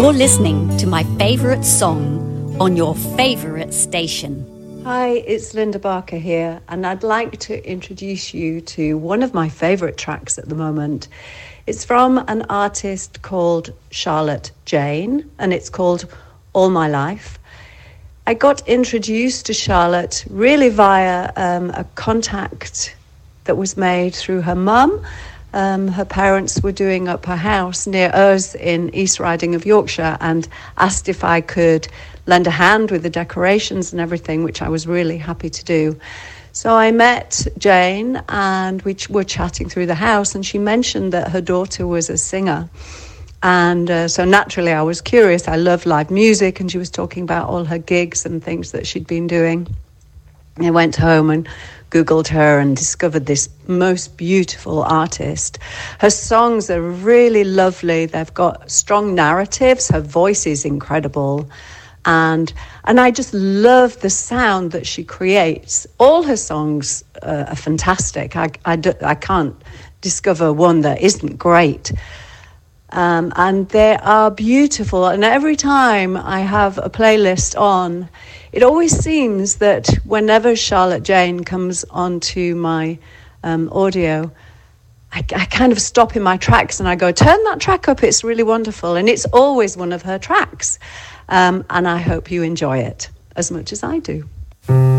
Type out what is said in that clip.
You're listening to my favourite song on your favourite station. Hi, it's Linda Barker here, and I'd like to introduce you to one of my favourite tracks at the moment. It's from an artist called Charlotte Jane, and it's called All My Life. I got introduced to Charlotte really via a contact that was made through her mum. Her parents were doing up her house near us in East Riding of Yorkshire and asked if I could lend a hand with the decorations and everything, which I was really happy to do. So I met Jane and we were chatting through the house, and she mentioned that her daughter was a singer. And so naturally I was curious. I love live music, and she was talking about all her gigs and things that she'd been doing. I went home and Googled her and discovered this most beautiful artist. Her songs are really lovely. They've got strong narratives. Her voice is incredible. And I just love the sound that she creates. All her songs are fantastic. I can't discover one that isn't great. And they are beautiful. And every time I have a playlist on, it always seems that whenever Charlotte Jane comes onto my audio, I kind of stop in my tracks and I go, turn that track up, it's really wonderful. And it's always one of her tracks. And I hope you enjoy it as much as I do.